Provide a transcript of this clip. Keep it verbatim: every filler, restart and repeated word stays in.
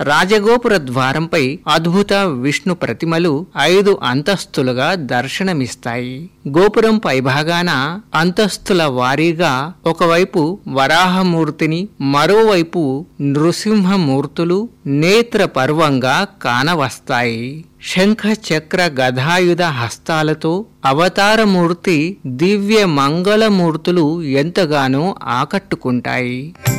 రాజగోపుర ద్వారంపై అద్భుత విష్ణు ప్రతిమలు ఐదు అంతస్తులుగా దర్శనమిస్తాయి. గోపురం పైభాగాన అంతస్తుల వారీగా ఒకవైపు వరాహమూర్తిని, మరోవైపు నృసింహమూర్తులు నేత్ర పర్వంగా కానవస్తాయి. శంఖ చక్ర గదాయుధ హస్తాలతో అవతారమూర్తి దివ్య మంగళమూర్తులు ఎంతగానో ఆకట్టుకుంటాయి.